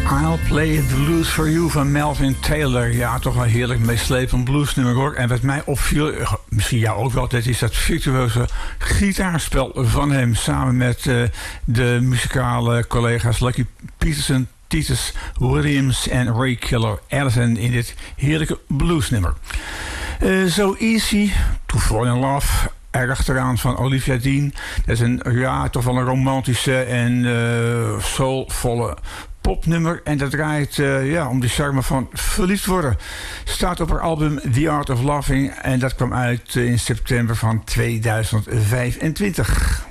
I'll Play the Blues for You van Melvin Taylor. Ja, toch wel een heerlijk meeslepend bluesnummer hoor. En wat mij opviel, misschien jou ook wel, dat is dat virtuoze gitaarspel van hem. Samen met de muzikale collega's Lucky Peterson, Titus Williams en Ray Killer Allison in dit heerlijke bluesnummer. So Easy, To Fall in Love, erachteraan van Olivia Dean. Dat is een, ja, toch wel een romantische en soulvolle popnummer. En dat draait om de charme van verliefd worden. Staat op haar album The Art of Loving. En dat kwam uit in september van 2025.